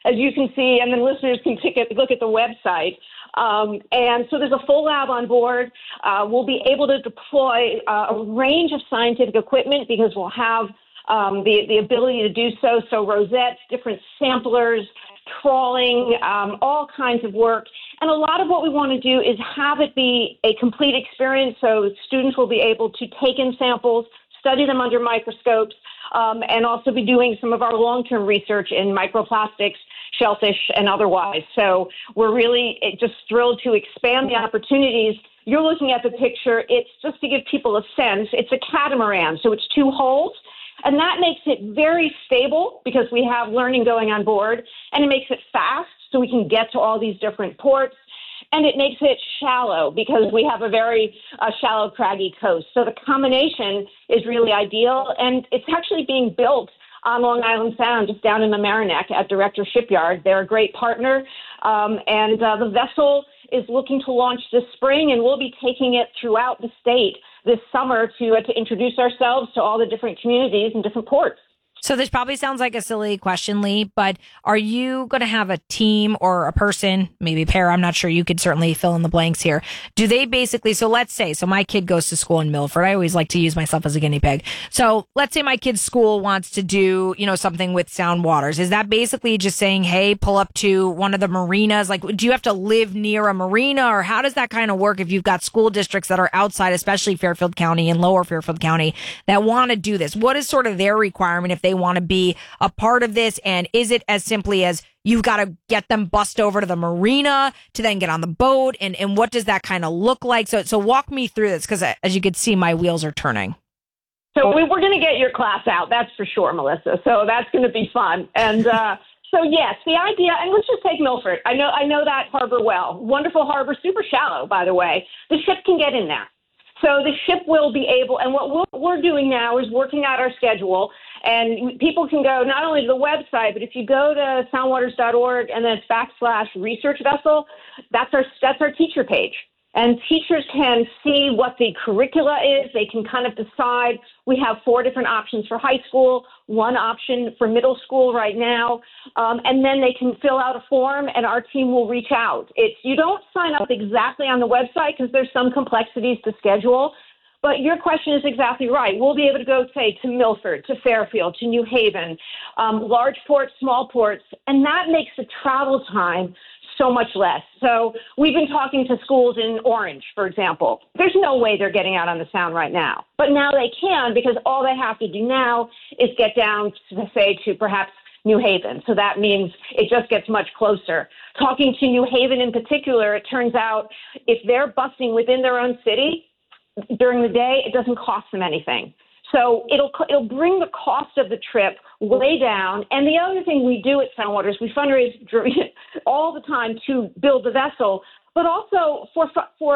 as you can see, and then listeners can look at the website. And so there's a full lab on board. We'll be able to deploy a range of scientific equipment because we'll have the ability to do so. So rosettes, different samplers, trawling, all kinds of work. And a lot of what we want to do is have it be a complete experience. So students will be able to take in samples, study them under microscopes, and also be doing some of our long-term research in microplastics, shellfish, and otherwise. So we're really just thrilled to expand the opportunities. You're looking at the picture. It's just to give people a sense. It's a catamaran, so it's 2 hulls. And that makes it very stable because we have learning going on board, and it makes it fast so we can get to all these different ports. And it makes it shallow because we have a very shallow, craggy coast. So the combination is really ideal, and it's actually being built on Long Island Sound, just down in the Mamaroneck at Director Shipyard. They're a great partner, and the vessel is looking to launch this spring, and we'll be taking it throughout the state this summer to introduce ourselves to all the different communities and different ports. So this probably sounds like a silly question, Lee, but are you going to have a team or a person, maybe a pair? I'm not sure. You could certainly fill in the blanks here. Do they basically, so let's say, so my kid goes to school in Milford. I always like to use myself as a guinea pig. So let's say my kid's school wants to do, something with Sound Waters. Is that basically just saying, hey, pull up to one of the marinas? Like, do you have to live near a marina, or how does that kind of work if you've got school districts that are outside, especially Fairfield County and lower Fairfield County, that want to do this? What is sort of their requirement if they want to be a part of this? And is it as simply as you've got to get them bussed over to the marina to then get on the boat? And what does that kind of look like? So walk me through this, because as you can see, my wheels are turning. So we're going to get your class out. That's for sure, Melissa. So that's going to be fun. And so, yes, the idea, and let's just take Milford. I know that harbor well. Wonderful harbor, super shallow, by the way. The ship can get in there. So the ship will be able, and what we're doing now is working out our schedule. And people can go not only to the website, but if you go to soundwaters.org and then /research vessel, that's our teacher page. And teachers can see what the curricula is. They can kind of decide. We have 4 different options for high school, 1 option for middle school right now. And then they can fill out a form, and our team will reach out. You don't sign up exactly on the website because there's some complexities to schedule. But your question is exactly right. We'll be able to go, say, to Milford, to Fairfield, to New Haven, large ports, small ports, and that makes the travel time so much less. So we've been talking to schools in Orange, for example. There's no way they're getting out on the Sound right now. But now they can, because all they have to do now is get down to, say, to perhaps New Haven. So that means it just gets much closer. Talking to New Haven in particular, it turns out if they're busing within their own city during the day, it doesn't cost them anything. So it'll bring the cost of the trip way down. And the other thing we do at Soundwaters, we fundraise all the time to build the vessel, but also for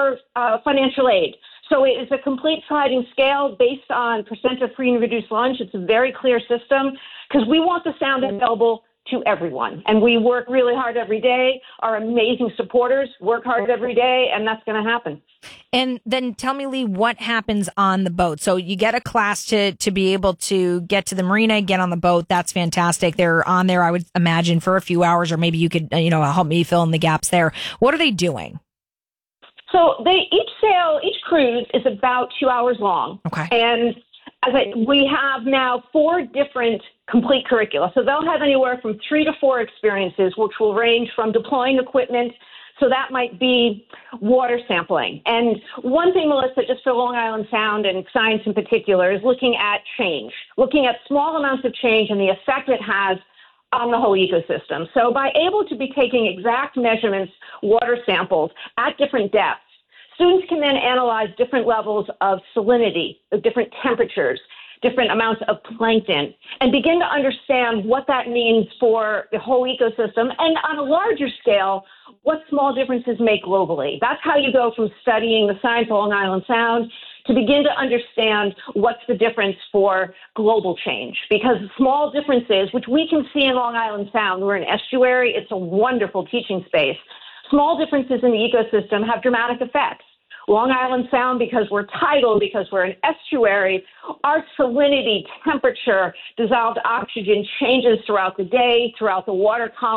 financial aid. So it is a complete sliding scale based on percent of free and reduced lunch. It's a very clear system because we want the Sound available to everyone. And we work really hard every day. Our amazing supporters work hard every day, and that's going to happen. And then tell me, Lee, what happens on the boat? So you get a class to be able to get to the marina, get on the boat. That's fantastic. They're on there, I would imagine, for a few hours, or maybe you could, help me fill in the gaps there. What are they doing? So each cruise is about 2 hours long. Okay. And we have now 4 different complete curricula. So they'll have anywhere from 3 to 4 experiences, which will range from deploying equipment. So that might be water sampling. And one thing, Melissa, just for Long Island Sound and science in particular, is looking at change, looking at small amounts of change and the effect it has on the whole ecosystem. So by able to be taking exact measurements, water samples at different depths, students can then analyze different levels of salinity, of different temperatures, different amounts of plankton, and begin to understand what that means for the whole ecosystem, and on a larger scale, what small differences make globally. That's how you go from studying the science of Long Island Sound to begin to understand what's the difference for global change. Because small differences, which we can see in Long Island Sound, we're an estuary, it's a wonderful teaching space. Small differences in the ecosystem have dramatic effects. Long Island Sound, because we're tidal, because we're an estuary, our salinity, temperature, dissolved oxygen changes throughout the day, throughout the water column.